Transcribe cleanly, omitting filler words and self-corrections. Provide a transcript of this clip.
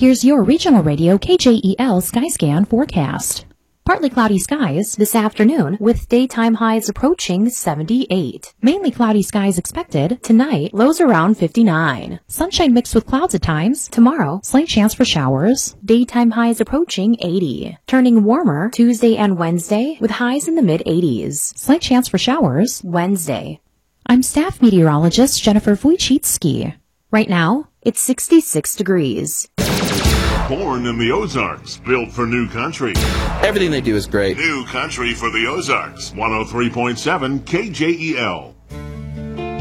Here's your regional radio KJEL Skyscan forecast. Partly cloudy skies this afternoon with daytime highs approaching 78. Mainly cloudy skies expected. Tonight, lows around 59. Sunshine mixed with clouds at times. Tomorrow, slight chance for showers. Daytime highs approaching 80. Turning warmer Tuesday and Wednesday with highs in the mid-80s. Slight chance for showers Wednesday. I'm staff meteorologist Jennifer Wojcicki. Right now, it's 66 degrees. Born in the Ozarks, built for new country. Everything they do is great. New country for the Ozarks. 103.7 KJEL.